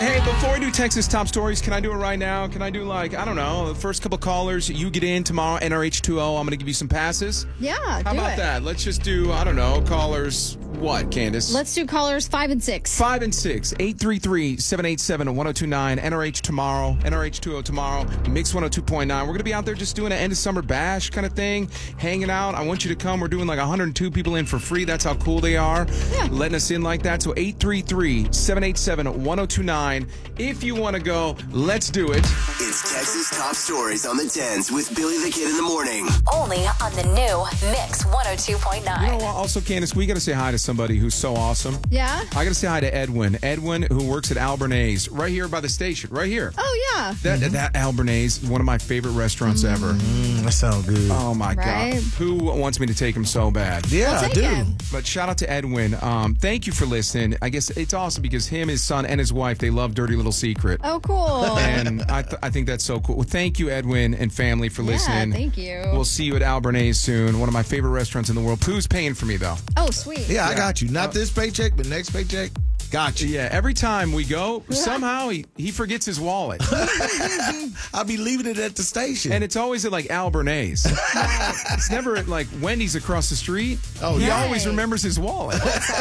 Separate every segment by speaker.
Speaker 1: Hey, before we do Texas top stories, can I do it right now? Can I do I don't know, the first couple callers, you get in tomorrow, NRH20, I'm going to give you some passes.
Speaker 2: Yeah,
Speaker 1: How about that? Let's just do, I don't know, callers, what, Candace?
Speaker 2: Let's do callers 5 and 6.
Speaker 1: 5 and 6, 833-787-1029, NRH tomorrow, NRH20 tomorrow, Mix 102.9. We're going to be out there just doing an end of summer bash kind of thing, hanging out. I want you to come. We're doing 102 people in for free. That's how cool they are, letting us in like that. So 833-787-1029. If you want to go, let's do it.
Speaker 3: It's Texas Top Stories on the 10s with Billy the Kid in the morning.
Speaker 4: Only on the new Mix 102.9.
Speaker 1: You know what? Also, Candace, we got to say hi to somebody who's so awesome.
Speaker 2: Yeah?
Speaker 1: I got to say hi to Edwin. Edwin, who works at Albernays, right here by the station, right here.
Speaker 2: Oh, yeah.
Speaker 1: That Albernays, one of my favorite restaurants ever.
Speaker 5: That sounds good.
Speaker 1: Oh, my
Speaker 2: Right.
Speaker 1: God. Who wants me to take him so bad?
Speaker 5: Yeah, I
Speaker 2: take
Speaker 5: do.
Speaker 2: him.
Speaker 1: But shout out to Edwin. Thank you for listening. I guess it's awesome because him, his son, and his wife, they love Dirty Little Secret.
Speaker 2: Oh, cool.
Speaker 1: And I think that's so cool. Well, thank you, Edwin and family, for listening.
Speaker 2: Thank you.
Speaker 1: We'll see you at Albernays soon. One of my favorite restaurants in the world. Pooh's paying for me, though.
Speaker 2: Oh, sweet.
Speaker 5: Yeah, I got you. Not this paycheck, but next paycheck. Got you.
Speaker 1: Yeah, every time we go, somehow he forgets his wallet.
Speaker 5: I'll be leaving it at the station.
Speaker 1: And it's always at Albernays. It's never at Wendy's across the street.
Speaker 5: Oh,
Speaker 1: he
Speaker 5: yeah.
Speaker 1: always remembers his wallet.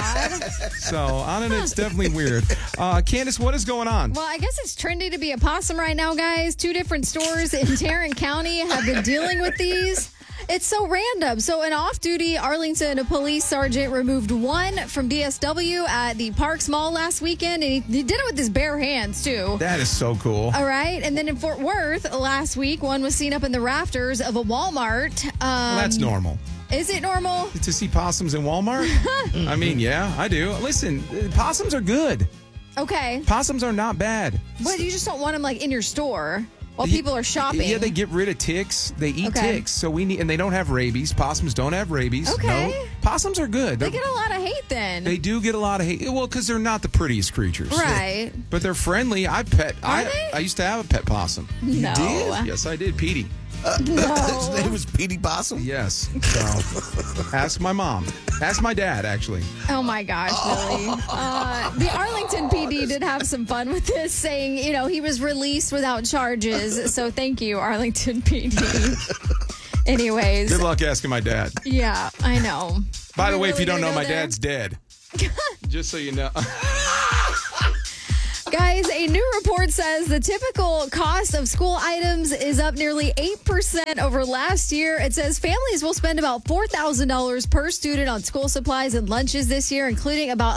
Speaker 1: So, I don't know, it's definitely weird. Candace, what is going on?
Speaker 2: Well, I guess it's trendy to be a possum right now, guys. 2 different stores in Tarrant County have been dealing with these. It's so random. So an off-duty Arlington police sergeant removed one from DSW at the Parks Mall last weekend, and he did it with his bare hands, too.
Speaker 1: That is so cool.
Speaker 2: All right. And then in Fort Worth last week, one was seen up in the rafters of a Walmart.
Speaker 1: Well, that's normal.
Speaker 2: Is it normal?
Speaker 1: To see possums in Walmart? I mean, yeah, I do. Listen, possums are good.
Speaker 2: Okay.
Speaker 1: Possums are not bad.
Speaker 2: But you just don't want them in your store while people are shopping.
Speaker 1: Yeah, they get rid of ticks. They eat
Speaker 2: Okay.
Speaker 1: ticks. So and they don't have rabies. Possums don't have rabies.
Speaker 2: Okay.
Speaker 1: No. Possums are good.
Speaker 2: They get a lot of hate then.
Speaker 1: They do get a lot of hate. Well, because they're not the prettiest creatures.
Speaker 2: Right.
Speaker 1: But they're friendly. I used to have a pet possum.
Speaker 2: No.
Speaker 5: did?
Speaker 1: Yes, I did. Petey.
Speaker 5: His name was Petey Possum.
Speaker 1: Yes. So, ask my mom. Ask my dad, actually.
Speaker 2: Oh my gosh, Billy. The Arlington PD did have some fun with this, saying, he was released without charges. So thank you, Arlington PD. Anyways.
Speaker 1: Good luck asking my dad.
Speaker 2: Yeah, I know.
Speaker 1: By the
Speaker 2: Are we
Speaker 1: way, if you
Speaker 2: really
Speaker 1: don't know,
Speaker 2: gonna
Speaker 1: my
Speaker 2: go there?
Speaker 1: dad's dead. Just so you know.
Speaker 2: Guys, a new report says the typical cost of school items is up nearly 8% over last year. It says families will spend about $4,000 per student on school supplies and lunches this year, including about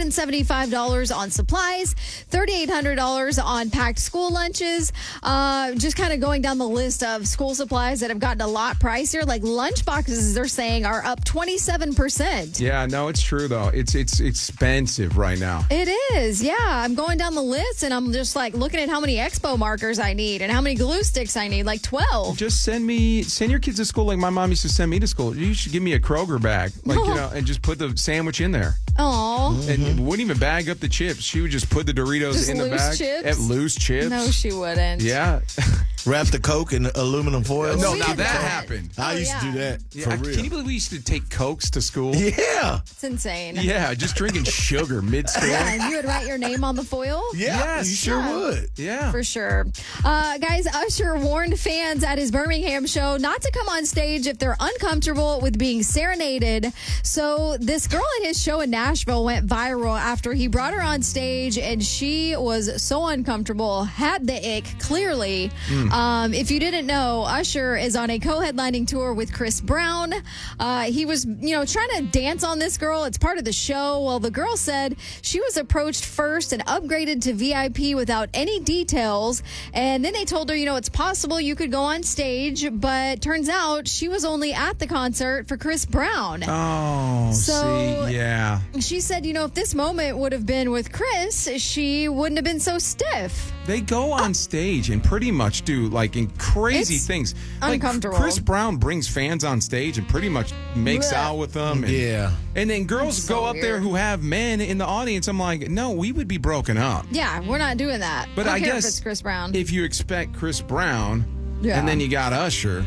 Speaker 2: $175 on supplies, $3,800 on packed school lunches. Just kind of going down the list of school supplies that have gotten a lot pricier, like lunch boxes, they're saying, are up 27%.
Speaker 1: Yeah, no, it's true, though. It's expensive right now.
Speaker 2: It is, yeah. I'm going down the list and I'm just looking at how many expo markers I need and how many glue sticks I need, 12.
Speaker 1: Just send your kids to school like my mom used to send me to school. You should give me a Kroger bag, and just put the sandwich in there.
Speaker 2: Aw.
Speaker 1: And wouldn't even bag up the chips. She would just put the Doritos
Speaker 2: Just
Speaker 1: in the
Speaker 2: loose
Speaker 1: bag.
Speaker 2: chips?
Speaker 1: Loose chips.
Speaker 2: No, she wouldn't.
Speaker 1: Yeah.
Speaker 5: Wrap the Coke in aluminum foil.
Speaker 1: No,
Speaker 2: we
Speaker 1: now
Speaker 2: did
Speaker 1: that
Speaker 2: that.
Speaker 1: happened.
Speaker 5: I used to do that.
Speaker 1: Yeah,
Speaker 5: For real.
Speaker 1: can you believe we used to take Cokes to school?
Speaker 5: Yeah.
Speaker 2: It's insane.
Speaker 1: Yeah, just drinking sugar mid-school.
Speaker 2: Yeah, and you would write your name on the foil?
Speaker 5: Yeah.
Speaker 1: Yes.
Speaker 5: You sure would.
Speaker 1: Yeah.
Speaker 2: For sure. Guys, Usher warned fans at his Birmingham show not to come on stage if they're uncomfortable with being serenaded. So this girl at his show in Nashville went viral after he brought her on stage and she was so uncomfortable, had the ick, clearly. If you didn't know, Usher is on a co-headlining tour with Chris Brown. He was, trying to dance on this girl. It's part of the show. Well, the girl said she was approached first and upgraded to VIP without any details. And then they told her, it's possible you could go on stage, but turns out she was only at the concert for Chris Brown.
Speaker 1: Oh,
Speaker 2: So-
Speaker 1: see, yeah.
Speaker 2: She said, if this moment would have been with Chris, she wouldn't have been so stiff.
Speaker 1: They go on stage and pretty much do crazy
Speaker 2: It's
Speaker 1: things.
Speaker 2: uncomfortable.
Speaker 1: Chris Brown brings fans on stage and pretty much makes
Speaker 2: Blech.
Speaker 1: out with them. And,
Speaker 5: Yeah.
Speaker 1: And then girls
Speaker 2: That's so
Speaker 1: go up there
Speaker 2: weird.
Speaker 1: who have men in the audience. I'm like, no, we would be broken up.
Speaker 2: Yeah, we're not doing that.
Speaker 1: But
Speaker 2: I don't
Speaker 1: I
Speaker 2: care
Speaker 1: guess
Speaker 2: if it's Chris Brown.
Speaker 1: if you expect Chris Brown
Speaker 2: Yeah.
Speaker 1: and then you got Usher,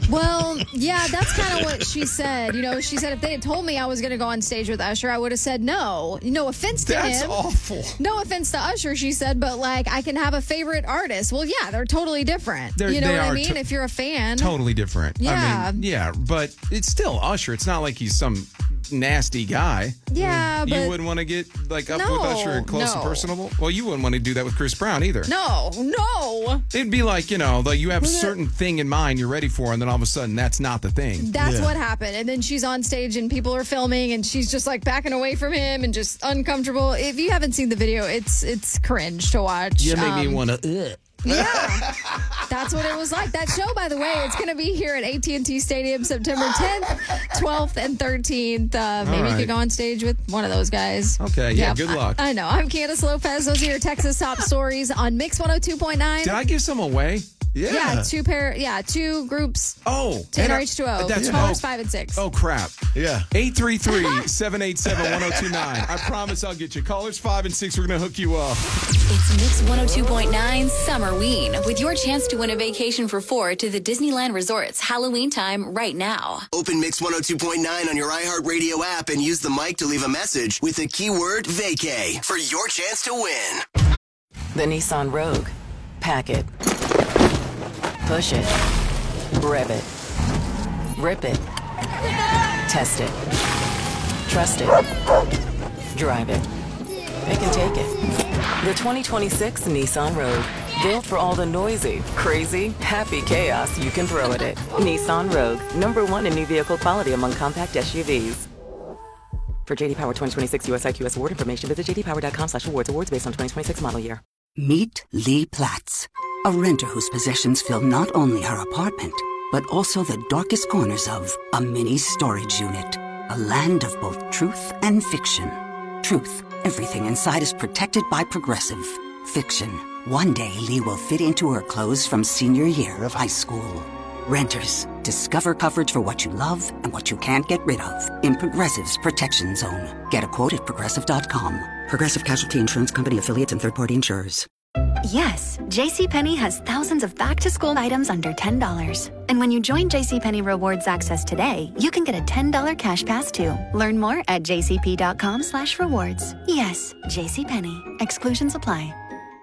Speaker 2: Well, yeah, that's kind of what she said. You know, she said if they had told me I was going to go on stage with Usher, I would have said no. No offense to him.
Speaker 1: That's awful.
Speaker 2: No offense to Usher, she said, but like I can have a favorite artist. Well, yeah, they're totally different. You know
Speaker 1: they
Speaker 2: what I
Speaker 1: are
Speaker 2: mean? If you're a fan.
Speaker 1: Totally different.
Speaker 2: Yeah.
Speaker 1: I mean, yeah, but it's still Usher. It's not like he's some nasty guy.
Speaker 2: Yeah, but
Speaker 1: you wouldn't want to get like up
Speaker 2: No,
Speaker 1: with Usher and close and
Speaker 2: no.
Speaker 1: personable. Well, you wouldn't want to do that with Chris Brown either.
Speaker 2: No.
Speaker 1: It'd be like, you know, like you have a certain thing in mind you're ready for, and then all of a sudden that's not the thing.
Speaker 2: That's what happened. And then she's on stage and people are filming and she's just like backing away from him and just uncomfortable. If you haven't seen the video, it's cringe to watch.
Speaker 5: You make me want to.
Speaker 2: Yeah, that's what it was like. That show, by the way, it's going to be here at AT&T Stadium September 10th, 12th, and 13th. Maybe you could go on stage with one of those guys.
Speaker 1: Okay, yeah, good luck.
Speaker 2: I know. I'm Candace Lopez. Those are your Texas top stories on Mix 102.9.
Speaker 1: Did I give some away?
Speaker 2: Yeah, two groups.
Speaker 1: Oh,
Speaker 2: to NRH2O.
Speaker 1: that's
Speaker 2: Callers 5 and 6.
Speaker 1: Oh, crap.
Speaker 5: Yeah.
Speaker 1: 833-787-1029. I promise I'll get you. Callers 5 and 6, we're going to hook you up.
Speaker 4: It's Mix 102.9 Summerween with your chance to win a vacation for 4 to the Disneyland Resorts Halloween time right now.
Speaker 3: Open Mix 102.9 on your iHeartRadio app and use the mic to leave a message with the keyword vacay for your chance to win.
Speaker 6: The Nissan Rogue. Pack it. Push it. Rev it. Rip it. Test it. Trust it. Drive it. They can take it. The 2026 Nissan Rogue. Built for all the noisy, crazy, happy chaos you can throw at it. Nissan Rogue. #1 in new vehicle quality among compact SUVs. For JD Power 2026 US IQS award information, visit jdpower.com/awards. Awards based on 2026 model year.
Speaker 7: Meet Lee Platts, a renter whose possessions fill not only her apartment, but also the darkest corners of a mini storage unit. A land of both truth and fiction. Truth, everything inside is protected by Progressive. Fiction, one day Lee will fit into her clothes from senior year of high school. Renters, discover coverage for what you love and what you can't get rid of in Progressive's Protection Zone. Get a quote at Progressive.com. Progressive Casualty Insurance Company affiliates and third-party insurers.
Speaker 8: Yes, JCPenney has thousands of back-to-school items under $10. And when you join JCPenney Rewards Access today, you can get a $10 cash pass too. Learn more at jcp.com/rewards. Yes, JCPenney. Exclusions apply.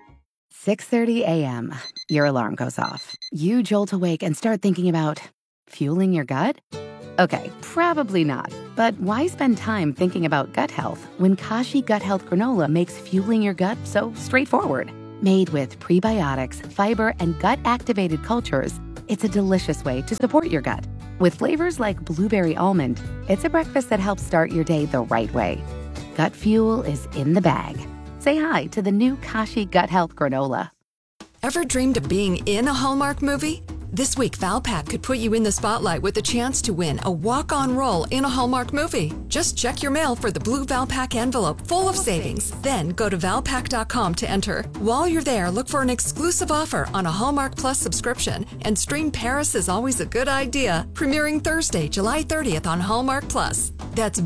Speaker 9: 6:30 a.m. Your alarm goes off. You jolt awake and start thinking about fueling your gut? Okay, probably not. But why spend time thinking about gut health when Kashi Gut Health Granola makes fueling your gut so straightforward? Made with prebiotics, fiber, and gut-activated cultures, it's a delicious way to support your gut. With flavors like blueberry almond, it's a breakfast that helps start your day the right way. Gut fuel is in the bag. Say hi to the new Kashi Gut Health Granola.
Speaker 10: Ever dreamed of being in a Hallmark movie? This week, Valpak could put you in the spotlight with a chance to win a walk-on role in a Hallmark movie. Just check your mail for the blue Valpak envelope full of savings. Then go to Valpak.com to enter. While you're there, look for an exclusive offer on a Hallmark Plus subscription and stream Paris is Always a Good Idea, premiering Thursday, July 30th on Hallmark Plus. That's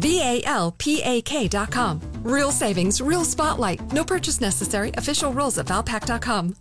Speaker 10: VALPAK.com. Real savings, real spotlight. No purchase necessary. Official rules at Valpak.com.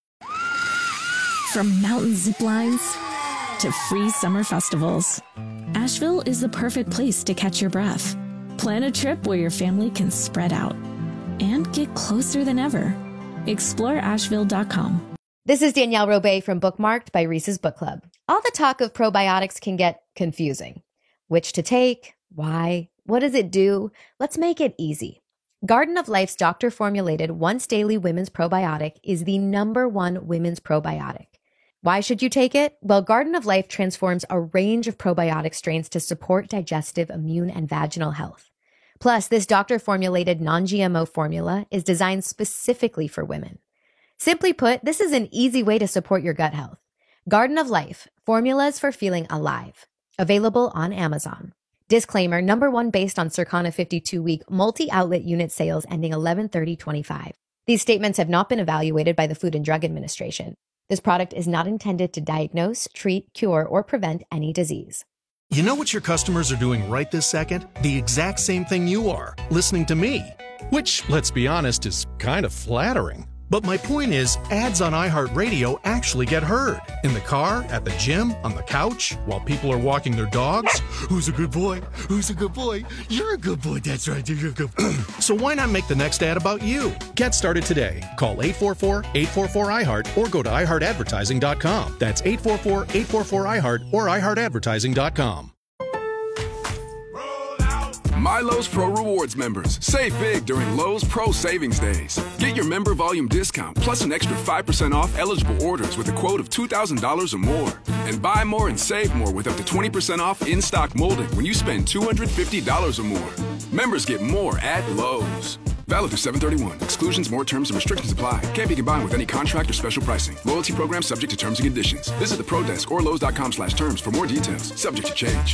Speaker 11: From mountain zip lines to free summer festivals, Asheville is the perfect place to catch your breath. Plan a trip where your family can spread out and get closer than ever. Explore Asheville.com.
Speaker 12: This is Danielle Robay from Bookmarked by Reese's Book Club. All the talk of probiotics can get confusing. Which to take? Why? What does it do? Let's make it easy. Garden of Life's doctor-formulated once-daily women's probiotic is the #1 women's probiotic. Why should you take it? Well, Garden of Life transforms a range of probiotic strains to support digestive, immune, and vaginal health. Plus, this doctor-formulated non-GMO formula is designed specifically for women. Simply put, this is an easy way to support your gut health. Garden of Life, formulas for feeling alive. Available on Amazon. Disclaimer, #1 based on Circana 52-week multi-outlet unit sales ending 11/30/25. These statements have not been evaluated by the Food and Drug Administration. This product is not intended to diagnose, treat, cure, or prevent any disease.
Speaker 13: You know what your customers are doing right this second? The exact same thing you are, listening to me. Which, let's be honest, is kind of flattering. But my point is, ads on iHeartRadio actually get heard. In the car, at the gym, on the couch, while people are walking their dogs. Who's a good boy? Who's a good boy? You're a good boy. That's right. You're a good boy. So why not make the next ad about you? Get started today. Call 844-844-iHeart or go to iHeartAdvertising.com. That's 844-844-iHeart or iHeartAdvertising.com.
Speaker 14: My Lowe's Pro Rewards members, save big during Lowe's Pro Savings Days. Get your member volume discount plus an extra 5% off eligible orders with a quote of $2,000 or more. And buy more and save more with up to 20% off in-stock molding when you spend $250 or more. Members get more at Lowe's. Valid through 7/31. Exclusions, more terms, and restrictions apply. Can't be combined with any contract or special pricing. Loyalty program subject to terms and conditions. Visit the Pro Desk or Lowes.com/terms for more details. Subject to change.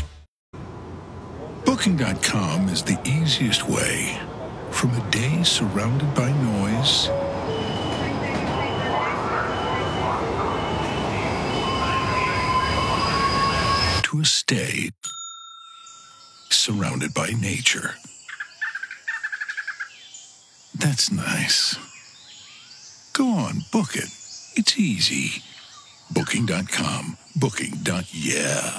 Speaker 15: Booking.com is the easiest way. From a day surrounded by noise to a stay surrounded by nature. That's nice. Go on, book it. It's easy. Booking.com. Booking.yeah.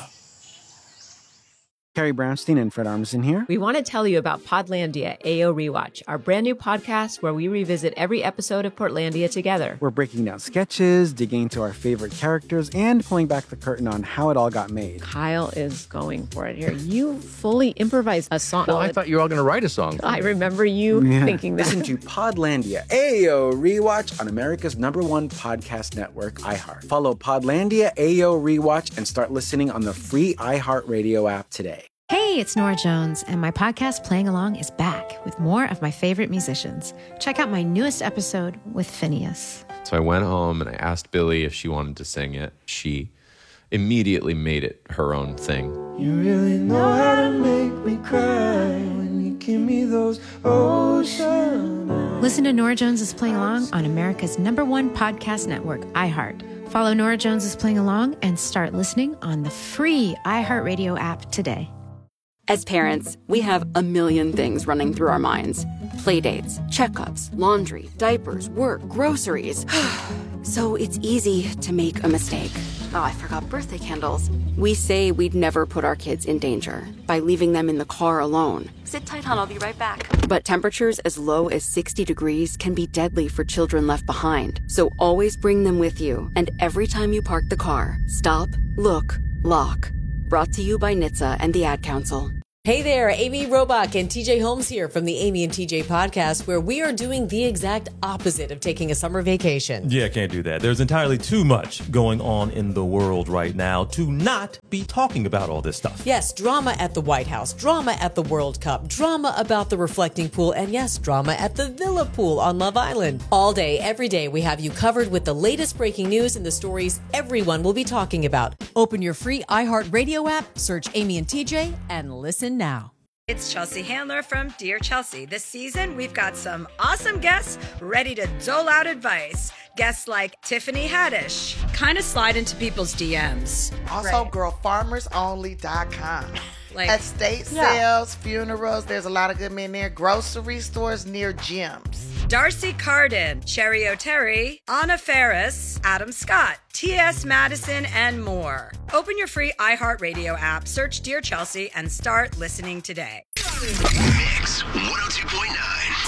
Speaker 16: Carrie Brownstein and Fred Armisen here.
Speaker 17: We want to tell you about Podlandia AO Rewatch, our brand new podcast where we revisit every episode of Portlandia together.
Speaker 16: We're breaking down sketches, digging into our favorite characters, and pulling back the curtain on how it all got made.
Speaker 17: Kyle is going for it here. You fully improvised a song.
Speaker 18: Well, I thought you were all going to write a song.
Speaker 17: I remember you thinking that.
Speaker 16: Listen to Podlandia AO Rewatch on America's #1 podcast network, iHeart. Follow Podlandia AO Rewatch and start listening on the free iHeartRadio app today.
Speaker 19: Hey, it's Nora Jones, and my podcast Playing Along is back with more of my favorite musicians. Check out my newest episode with Phineas.
Speaker 20: So I went home and I asked Billy if she wanted to sing it. She immediately made it her own thing.
Speaker 21: You really know how to make me cry when you give me those ocean eyes.
Speaker 19: Listen to Nora Jones is Playing Along on America's #1 podcast network, iHeart. Follow Nora Jones is Playing Along and start listening on the free iHeartRadio app today.
Speaker 22: As parents, we have a million things running through our minds. Playdates, checkups, laundry, diapers, work, groceries. So it's easy to make a mistake. Oh, I forgot birthday candles. We say we'd never put our kids in danger by leaving them in the car alone.
Speaker 8: Sit tight, hon. I'll be right back.
Speaker 22: But temperatures as low as 60 degrees can be deadly for children left behind. So always bring them with you. And every time you park the car, stop, look, lock. Brought to you by NHTSA and the Ad Council.
Speaker 23: Hey there, Amy Robach and TJ Holmes here from the Amy and TJ podcast, where we are doing the exact opposite of taking a summer vacation.
Speaker 24: Yeah, can't do that. There's entirely too much going on in the world right now to not be talking about all this stuff.
Speaker 23: Yes, drama at the White House, drama at the World Cup, drama about the reflecting pool, and yes, drama at the Villa pool on Love Island. All day, every day, we have you covered with the latest breaking news and the stories everyone will be talking about. Open your free iHeartRadio app, search Amy and TJ, and listen now.
Speaker 25: It's Chelsea Handler from Dear Chelsea. This season, we've got some awesome guests ready to dole out advice. Guests like Tiffany Haddish kind of slide into people's DMs.
Speaker 26: Also, girlfarmersonly.com.
Speaker 25: Like
Speaker 26: estate sales, funerals, there's a lot of good men there. Grocery stores near gyms.
Speaker 25: Darcy Carden, Cherry O'Terry, Anna Ferris, Adam Scott, T.S. Madison, and more. Open your free iHeartRadio app, search Dear Chelsea, and start listening today.
Speaker 3: Mix 102.9.